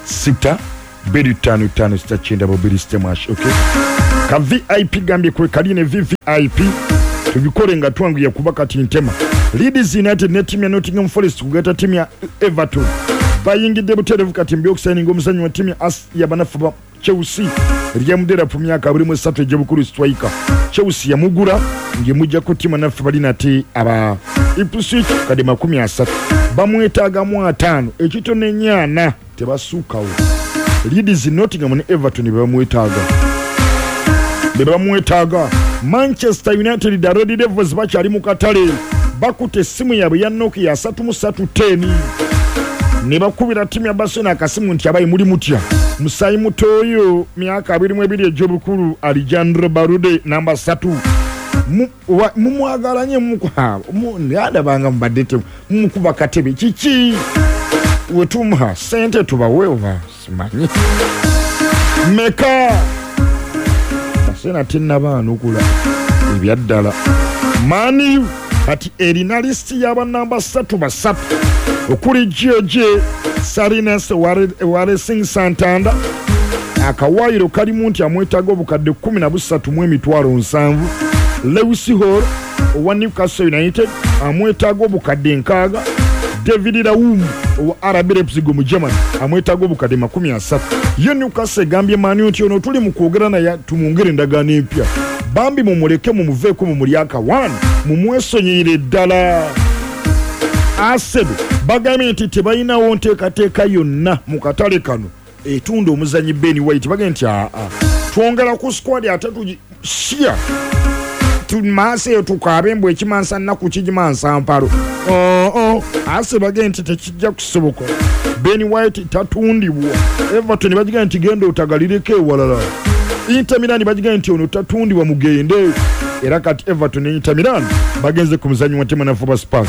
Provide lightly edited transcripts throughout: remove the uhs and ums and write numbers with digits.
sita beri 55 sita chenda bobiri stemash. Okay, ka VIP gambye kwe kaline VVIP tubikore nga twangu ya kubaka tintema. Leeds United ne team ya Nottingham Forest kugata team ya Everton bayingide buterevu kati mbyo kusaninga omuzanyi wa team ya banafuba Chelsea ryamudera ku myaka 23 je bukuru striker Chelsea yamugura nge mujja ku team na fabali nati aba Ipswich kade 13 bamwetaga mu 5 ekitone nyana tebasukawo. Leeds Nottingham ne Everton bebamwetaga Manchester United da Red Devils bachali mu katale bakute simu yabo ya Nokia 3310 ne bakubira timu ya Barcelona akasimu nti abayi muri mutya musayi mutoyo myaka 22 ejobukuru Alejandro Balde namba 3 mumwagalanye ngada banga mbadete mukuba katebe chichi wetuma sente tubawewa simanyi meka Barcelona tinna bana okula ebyaddala mani ati erina listi yaba namba 3 okuli Gioje Salinas Ware Singh Santander akawayiro kali munti amwetaga obukadde 13 mu emitwalo 7. Lewis Hall wa Newcastle United amwetaga obukadde 6. David Raum wa RB Leipzig mu Germany amwetaga obukadde 30. Yo Newcastle gambye mani nti ono tuli mu kwogerana ya tumungere ndagana empya bambi mumuleke mumuveeko mu mulyaka 1 mumwesonyere ddala. Asebe bagambye nti tebalinawo nteekateeka yonna mu katale kano etunda omuzanyi Ben White bagambye nti twongera ku squad atatu shia tumaase tukabe mbwe ekimansa nnaku kigimansa mpalo. Asebe bagambye nti tekijja kusoboka. Ben White tatundibwa. Everton bagambye nti genda otagalireko ewalala. Inter Milan bagambye nti ono tatundibwa mugende. Era kati Everton ne Inter Milan bagenze ku muzanyi wa timu na Football Spark.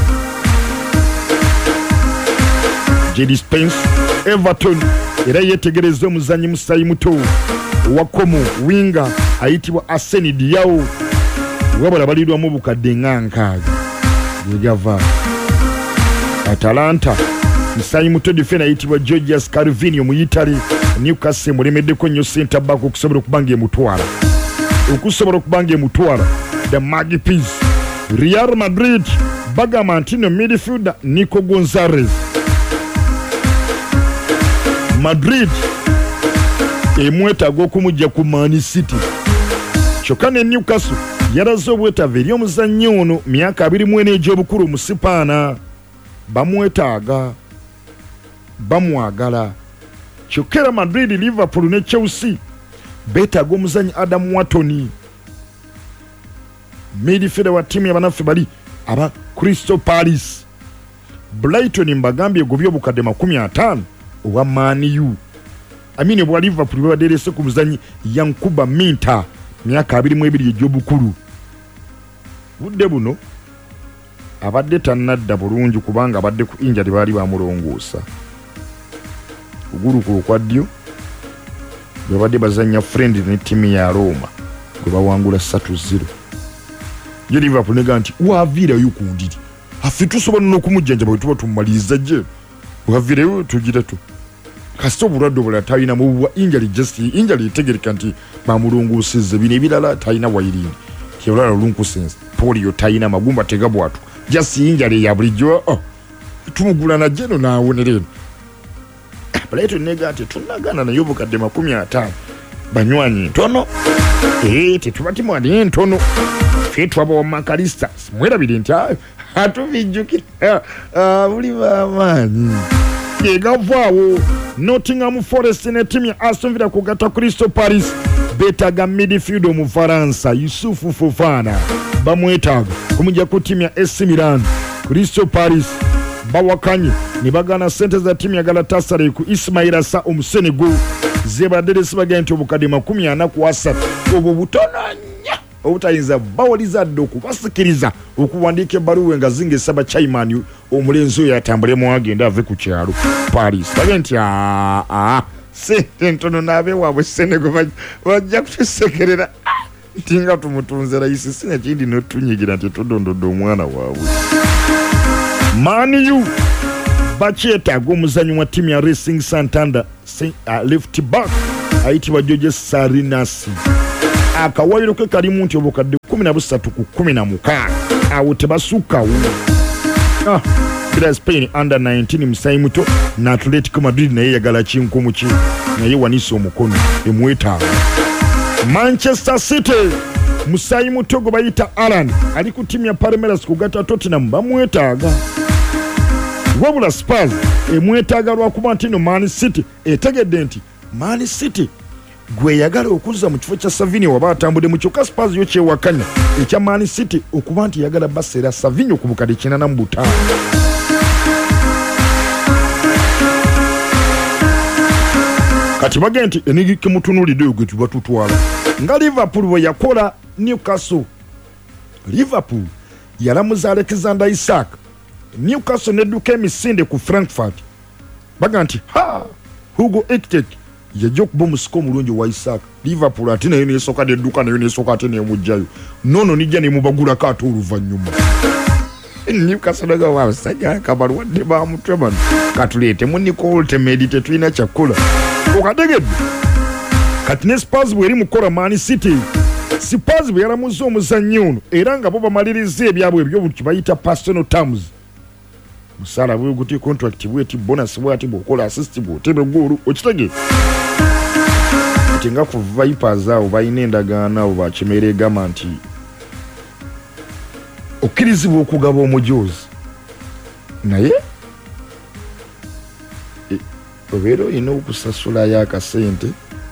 J.D. Spence Everton era yetegereza omuzanyi musayi muto wakomo winga ayitibwa Arsene Diao wabala balidwa mu bukadde nkaga yegava. Atalanta musayi muto defender ayitibwa Georgios Carvinho mu Italy. Newcastle mulemeddeko nnyo center back okusobola okubanga emutwala the Magpies. Real Madrid Bagamantino midfielder Nico Gonzalez. Madrid emwetaga okumujja ku Man City kyokka Newcastle yaraze obwetava eri omuzannyi ono myaka 24 egy'obukulu mu Sipaana bamwetaaga bamwagala. Kyokka Madrid, Liverpool ne Chelsea betaaga omuzannyi Adam Wharton midfielder wa timu y'abanafu bali aba Crystal Palace. Brighton mbagambye gobye obukadde 50 wa Man U. Amini bwa Liverpool baderese ku muzanyi Yankuba Minta myaka 22 egy'obukulu. Budde buno abadde tannadda bulungi kubanga abadde ku injury bali bamulongoosa. Ogulu ku kwaddyo babadde bazanya friendly ne timu ya Roma gwe bawangula 3-0. Yo Liverpool nega nti waavirayo ku ndiri afi tusobola n'okumujjanjaba bwe tuba tumaliriza je waavirayo tugira tu kasita obulwadde obulala talina mu injury itegereka nti bamulongoosezza bino ebirala talina wayirindi kyolala olunkusense polio talina magumba tegabwatu just injury ya bulijjo tumugula na jeno naawonera. Brighton nega ati tunagana nayo obukadde 50 banywanyi ntono tetubati mwani ntono fetu abo makalista mwerabire nti atubijjukira buli bamanyi yegavaawo. Nottingham Forest ne timu ya Aston Villa kugata Crystal Palace betaga midfield Omufaransa Youssouf Fofana bamwetaaga kumujja ku timu ya AC Milan. Crystal Palace bawakanye ne bagana sente za timu ya Galatasaray ku Ismail Assa Omusenego zebadde sibaga nti obukadde 43 obwo butonanya obutayinza bawaliza ddoku basikiriza okuwandiika ebbaluwa nga zingesaba Chairman omulenzi oyo atambulemu agenda ave ku kyalo Paris. Baga nti sente ntono naabe waabwe Senegal bajja kutusekerera ntinga tumutunze layisi sina kindi notunyigira nti tudondodde omwana waabwe. Man U bakyetaaga omuzannyi wa ttiimu ya Racing Santander left back ayitibwa George Sarinasi. Akawayiro ke kalimu nti obukadde 13 ku 16 awo tebasukkawo. Bila Spain under 19 musayi muto na Atletico Madrid naye yagala kinkumu ki naye wanisa omukono emwetaaga. Manchester City musayi muto gwe bayita Alan ali ku ttiimu ya Palmeiras kugata Tottenham bamwetaaga. Wabula Spurs emwetaaga lwakuba nti no Man City etegedde nti Man City gwe yagala okuzza mu kifo kya Savinho waba atambudde mu kyokka Spurs yo kyewakanya ekya Man City okuba nti yagala baseera Savinho ku bukadde 85. Kati bagenda nti enigike mutunulidde gwe tubatutwala nga Liverpool bwe yakola Newcastle. Liverpool yalamuza Alexander Isak, Newcastle nedduka emisinde ku Frankfurt. Baga nti Hugo Ekitike yajja okuba omusiko omulungi wa Isak. Liverpool ate nayo neesooka nedduka nayo neesooka ate neemugjayo nono nijja nemubagulako ate oluvannyuma. Newcastle naga wabasajja kabalwadde bamutwe bano katuleetemu Nicole Temedi tetulina kyakkola okategedde. Kati ne Spurs bweri mukola Man City. Spurs bwe yalamuza omuzannyi ono era nga bo bamaliriza ebyabwe ebyobuti bayita personal terms. Musala bwe guti contract bweti bonus bwati bwokola assist bwotebe golu okitege. Tinga ku Vipers awo bayina endagaano abo bakimere gama nti okkirizibwa okugaba omujozi naye obeera olina okusasula y'akasente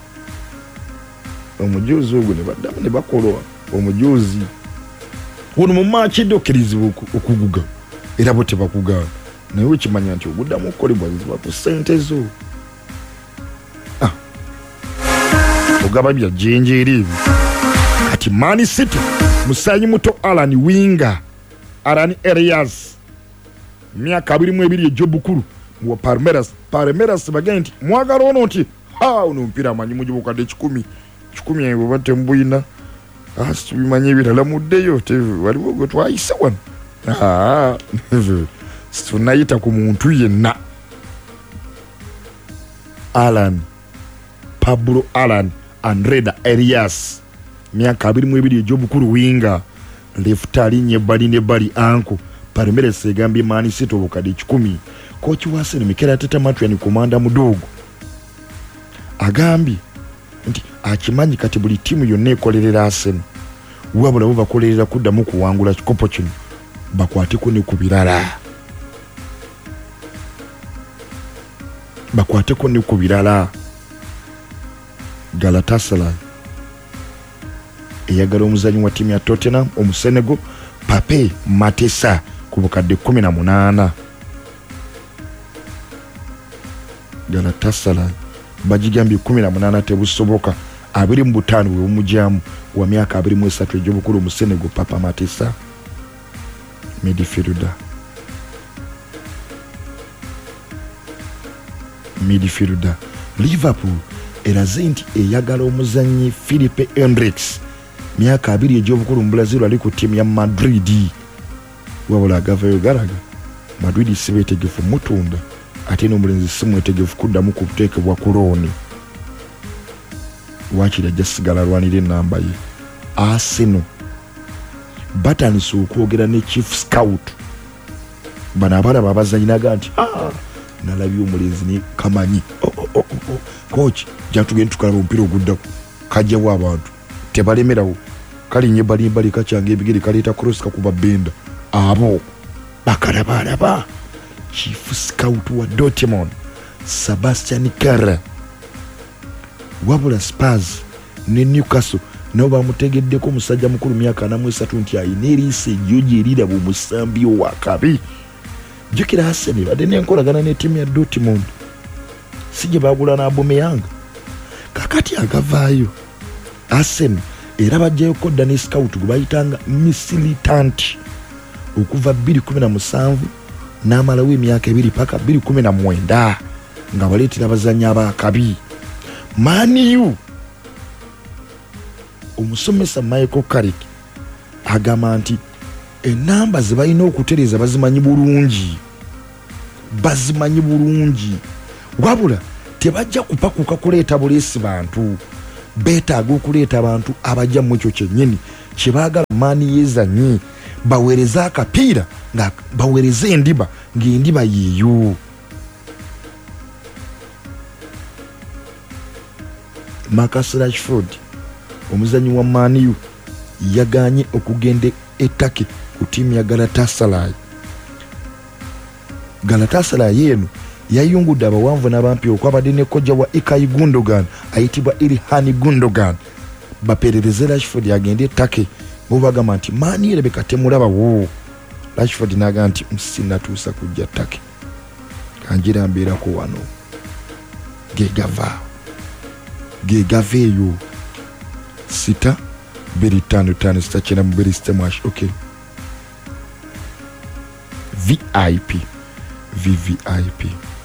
omujozi ogwo ne baddamu ne bakola omujozi ono mu maaki dde okkirizibwa okuguga era bo tebakugaba naye okimanya nti oguddamu okukolebwa ziba ku ssente zo. Ogaba bya jenjeeri ebyo. Kati Man City musayi muto Alan Winga Alan Elias myaka 22 ejobukulu mu Palmeiras bagenda nti mwagala ono nti ono mpira amanyi mujibukadde 10 eyo bate mbuyina asibimanye ebirala muddeyo waliwo gwe twayise wano tunayita ku muntu yenna. Alan Pablo Alan Andreda Elias myaka 22 ejobukulu Winga left alinye ebbali n'ebbali anko Palmeiras egambye Man City obukadde 10. Kochi wa Arsenal Mikel Arteta Matwian komanda mudogo agambye nti akimanyi kati buli tiimu yonna ekolerera Arsenal wabula bo bakolerera kuddamu kuwangula kikopo kino bakwateko ne ku birala. Galatasaray eyagala omuzannyi wa ttiimu ya Tottenham omusenego Pape Matesa ku bukadde 18. Galatasaray bagigambye 18 tebusoboka 25 bwe bumujjamu wa myaka 23 ejobukulu omusenego Pape Matesa midfielder. Liverpool eraze nti eyagala omuzannyi Philippe Hendricks myaka 2 ejobukulu mu Brazil ali ku ttiimu ya Madrid wabula agavayo galaga Madrid sibeetegefu mutunda ate n'omulenzi simwetegefu kuddamu ku buteekebwa kuloni wakiri ajja sigala alwanira ennamba ye. Arsenal batandise okwogera ne chief scout bano abalaba abazannyi naga nti nalabye omulenzi ne kamanyi coach jatugenda tukalaba omupiira oguddako kajjawo abantu tebalemerawo kalinye balimbali kakyanga ebigere kaleeta cross kakuba benda abo bakalabalaba. Chief scout wa Dortmund Sebastian Kerr wabula Spurs ne Newcastle nabo bamutegeddeko omusajja mukulu myaka 43 nti ayina eriisa ejjoji eriraba omusambi owakabi. Jukira Arsenal badde n'enkolagana ne ttiimu ya Dortmund si gye bagula n'Aubameyang kakati agavaayo Arsenal era bajjayo kodda ne scout gwe bayitanga Militant okuva 2017 n'amalawo emyaka 2 paka 2019 nga baleetera abazannyi abakabi. Man U omusomesa Michael Carrick agamba nti enamba ze balina okutereeza bazimanyi bulungi bazimanyi bulungi wabula tebajja kupakuka kuleeta buleesi bantu beetaaga okuleeta abantu abajja mu ekyo kyennyini kyebaagala maani yezanyi baweereze akapiira nga baweereze endiba ng'endiba yeeyo. Marcus Rashford omuzanyi wa Man U yaganye okugenda ettake ku ttiimu ya Galatasaray. Galatasaray eno yayungudde abawanvu n'abampi okwabadde ne kojja wa Ilkay Gundogan ayitibwa Ilhan Gundogan baperereze Rashford agende ettake bo bagamba nti Man U erabika temulabawo. Rashford n'agamba nti sinatuusa kujja ttake kanjira mbeerako wano gegaveeyo 6-2-5-5 sitachena mubiri sistemash. Okay, VIP VVIP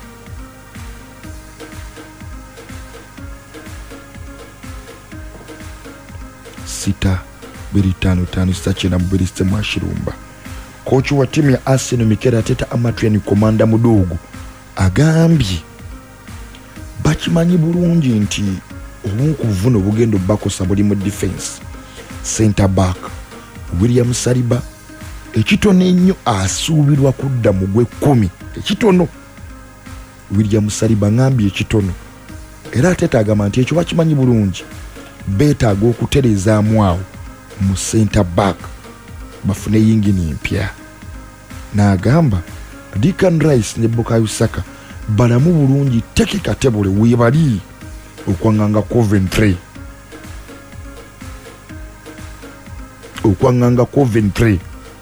sita 2-5-5 sitachena mubiri sistemash rumba. Kochi wa timu ya Arsenal Mikel Arteta Amatrian komanda mudogo agambye bakimanyi bulungi nti obukuvuna obugendo bakosa buli mu defense. Center back William Saliba ekitono ennyo asuubirwa kudda mu gwe-10 ekitono. William Saliba ngambye ekitono era Arteta agamba nti ekyo bakimanyi bulungi beetaaga okutereezaamu awo mu center back bafune yingini empya. N'agamba Declan Rice ne Bukayo Saka balamu bulungi tekika tebule weebali okwanganga Coventry.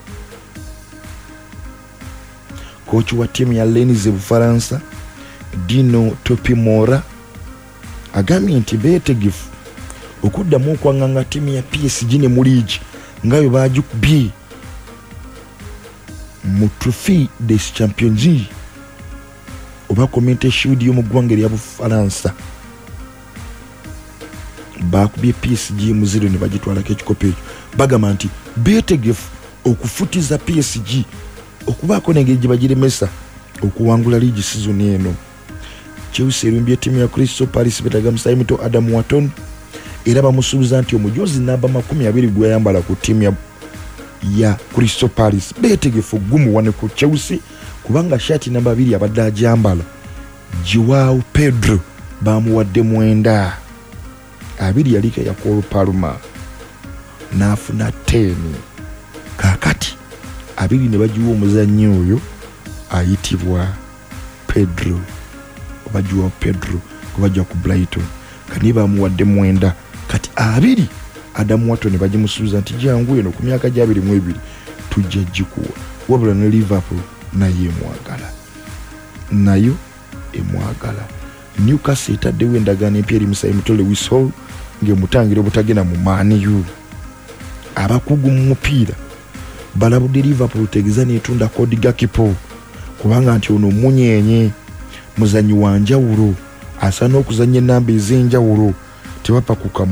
Kochi wa timu ya Lens Bufaransa Dino Topimora agambye nti beetegefu okuddamu okwanganga timu ya PSG ne mu liigi ngayo baagikubye mu Trophée des Champions oba Community Shield y'omu ggwanga erya Bufaransa. Bakubye PSG mu 0 ne bagitwalako ekikopo ekyo. Bagamba nti beetegefu okufutiza PSG okubaako n'engeri gye bagiremesa okuwangula liigi season eno. Chelsea erumbye ttiimu ya Crystal Palace betaga musaimito Adam Wharton era bamusuubiza nti omujozi namba 20 gwe yayambala ku ttiimu ya Crystal Palace beetegefu gumu wane ku Chelsea kubanga shati namba 2 abadde agyambala Joao Pedro bamuwadde 9 abiri yalika ya Cole Palmer n'afuna 10 kakati abiri ne bajiwa omuzannyi oyo ayitibwa Pedro bajiwa Pedro kubajja ku Brighton kani bamuwadde 9 kati abiri Adam Wharton bajimusuuza nti jangu eno ku myaka gya 22 tujja jikuwa wabula ne Liverpool nayo emwagala. Newcastle etaddewo endagaano empya eri Musaimito Lewis Hall ng'emutangire obutagenda mu Man U. Abakugu mu mupiira balabudde Liverpool tegeza n'etunda Cody Gakpo kubanga nti ono munyenye muzanyi wa njawulo asaana okuzannya ennamba ez'enjawulo tebapakuka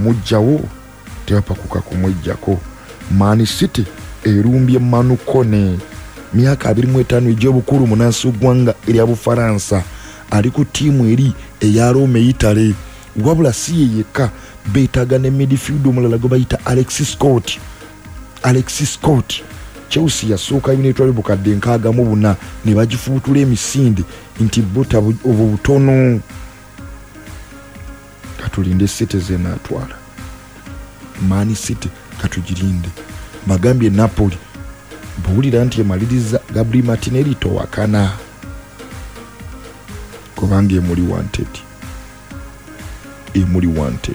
kumujjako. Man City erumbye Manu Kone myaka 25 egy'obukulu munansi w'eggwanga erya Bufaransa ali ku ttiimu eri eya Rome Italy wabula si ye yekka beetaaga ne midfield omulala gwe bayita Alexis Scott. Chelsea yasooka unitwali bukadde 64 ne bagifuutula emisinde nti bota obutono katulinde Citizen atwala Man City katugirinde bagambye Napoli buulira nti emaliriza Gabriel Martinelli towakana kubanga emuli wanted.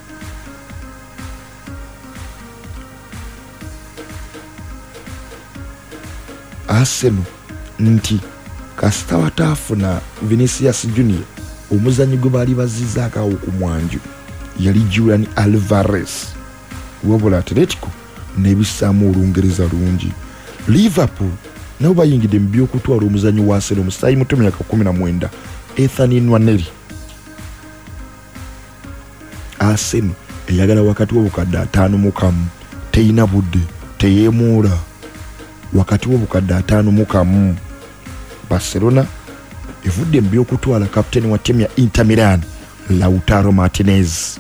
Arsenal nti kasita wataafuna Vinicius Junior omuzanyi gwe baali bazizzaako awo ku mwanju yali Julian Alvarez wabula Atletico nebissaamu olungereza lungi. Liverpool nabo bayingidde mu by'okutwala omuzanyi wa Arsenal omusaayi muto myaka 19 Ethan Nwaneri. Arsenal eyagala wakati w'obukadde 5 teyina budde teyeemuula wakati w'obukadde 5 Barcelona evudde mu by'okutwala kapiteeni wa ttiimu ya Inter Milan Lautaro Martinez.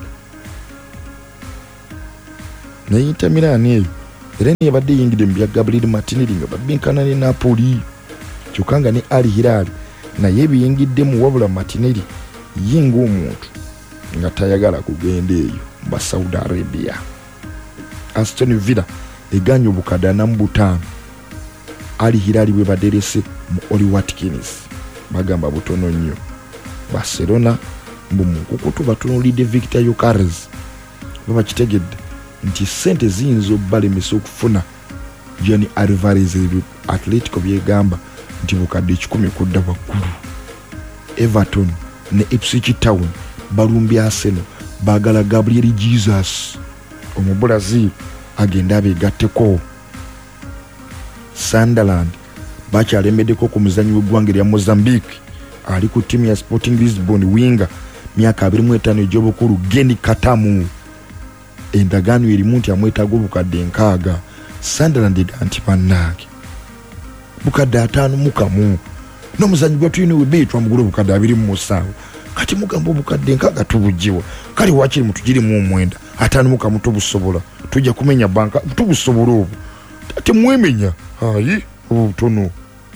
Ne Inter Milan eyo era niye badde yingidde mu bya Gabriel Martinelli nga babinkana ne Napoli kyokka nga ne Al Hilal naye biyingiddemu wabula Martinelli yinga omuntu nga tayagala kugenda eyo ba Saudi Arabia. Aston Villa eganya obukadde 45 Al Hilal bwe baderese mu Oli Watkins bagamba butono nnyo. Barcelona mbumukukutu batunuulidde Victor Yokeres baba kitegedde nti sente ziyinza obbalemesa okufuna Johnny Alvarez. Atletico byegamba nti bukadde 10 kudda waggulu. Everton ne Ipswich Town balumbya Arsenal bagala Gabriel Jesus Omubrazil agenda abeegatteko. Sunderland bakyalemeddeko ku muzanyi w'eggwanga lya Mozambique ali ku ttiimu ya Sporting Lisbon winga myaka 25 egy'obukulu Geni Katamu. Endagaano erimu nti amwetaaga obukadde 6. Sunderland ega nti bannaage bukadde 5 n'omuzanyi gwe tulina webeetwa mugula obukadde 27 kati mugamba obukadde 6 tubugiwa kale wakiri mutugirimu 9 5 tubusobola tujja kumenya banka tubusobola obwo temwemenya hayi butono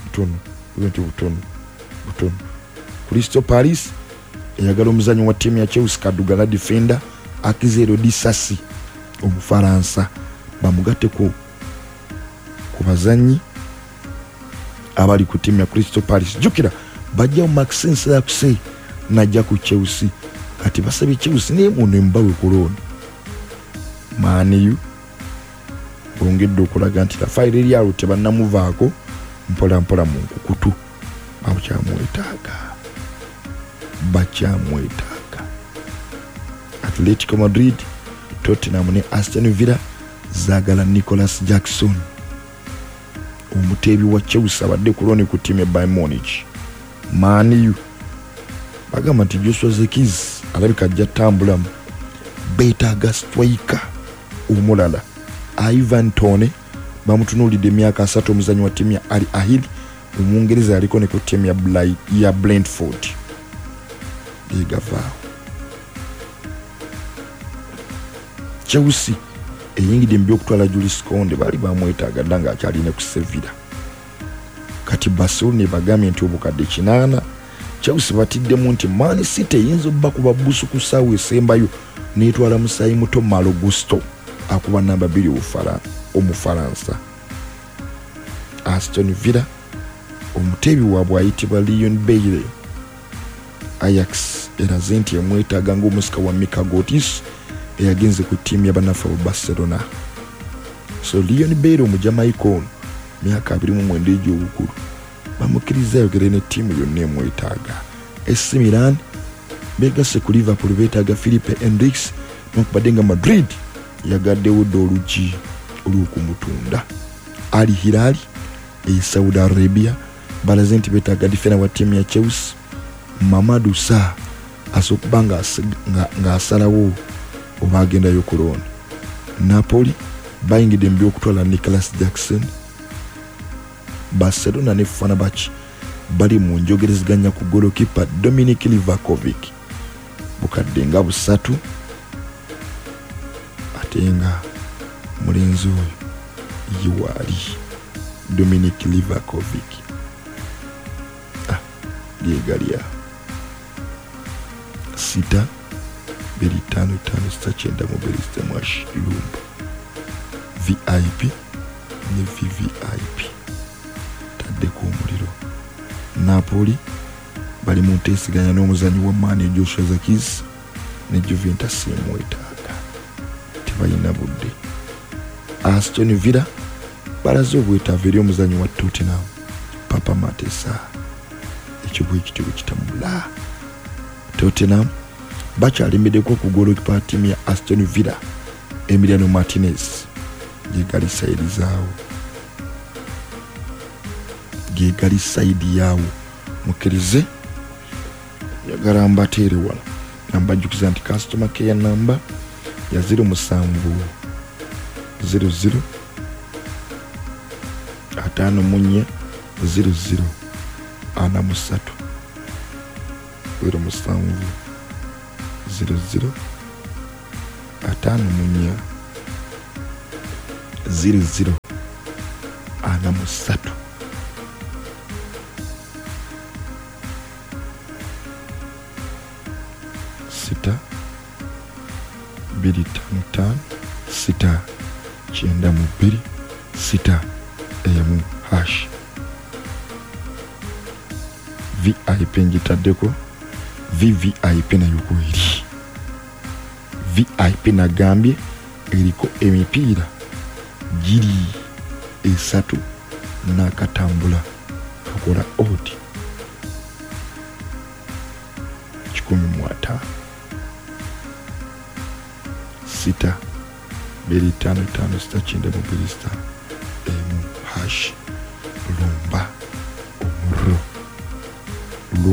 Crystal Palace eyagala omuzanyi wa ttiimu ya Chelsea kadugala defender Akizero Disasi Omufaransa bamugatte ku bazanyi abali ku ttiimu ya Crystal Palace. Jukira bajja Maxime Saxe najja ku Chelsea kati basabye Chelsea ne muno mbawe koloni Maniyu bongedde okulaga nti Rafael Leao tebannamuvaako mpola mu nkukutu bakyamwetaaga. Atletico Madrid, Tottenham ne Aston Villa zaagala Nicolas Jackson omuteebi wa Chelsea abadde ku looni ku ttiimu ya Bayern Munich. Maniyu bagamba nti Joshua Zirkzee alabika ajja tambulamu beetaaga striker omulala. Ivan Toney bamutunuulidde emyaka 3 omuzanyi wa ttiimu ya Al Ahly Omungereza aliko ne ku ttiimu ya Brentford ligavaawo. Chelsea eyingidde mu by'okutwala Julius Konde baali bamwetaaga dda ng'akyalina ku Sevilla. Kati Barcelona bagambye nti obukadde 8 Chelsea batiddemu nti Man City eyinza obba kuba busu ku ssaawa esembayo n'etwala musaayi muto Malo Gusto akuba namba 2 Omufaransa. Aston Villa omuteebi waabwe ayitibwa Leon Bailey Ajax eraze nti emwetaaga ng'omusika wa Mika Gotis eyagenze ku ttiimu y'abanafu ba Barcelona. So Leon Bailey omujamaica ono myaka 29 egy'obukulu bamukkiriza ayogere ne ttiimu yonna emwetaaga. AC Milan beegasse ku Liverpool beetaaga Philippe Hendricks n'okubadde nga Madrid yagaddewo dda olugi olw'okumutunda. Al Hilal Saudi Arabia balaze nti beetaaga difena wa ttiimu ya Chelsea Mamadou Sarr asokuba ng'asalawo oba agendayo ku looni. Napoli bayingidde mu by'okutwala Nicolas Jackson. Barcelona ne Fenerbahce bali mu njogerezeganya ku golokipa Dominik Livakovic bukadde nga 3 ate nga mulenzi oyo yiwaali Dominik Livakovic lyegalya 6 5 6 mwashi lumba VIP ne VVIP taddeko omuliro. Napoli bali mu nteeseganya n'omuzanyi wa Mane Joshua Zirkzee ne Juventus emwetaaga tebalina budde. Aston Villa balaze obwetaavu eri omuzanyi wa Tottenham Papa Matesa ekyo bwe kitibwe kitamula. Tottenham bakyalimiddeko ku golokipa ttiimu ya Aston Villa Emiliano Martinez gegali saidi yaawo mukkirize yagala mbateere wala nambajjukiza nti customer care number ya 0700 54 00 43 07 00 54 00 43 6 2 5 6 9 2 6 emu hash VIP njitaddeko VVIP nayo kweri VIP nagambye eriko emipiira giri esatu n'akatambula kakola odi 15 6 2 5 5 6 9 2 6 emu hash lumba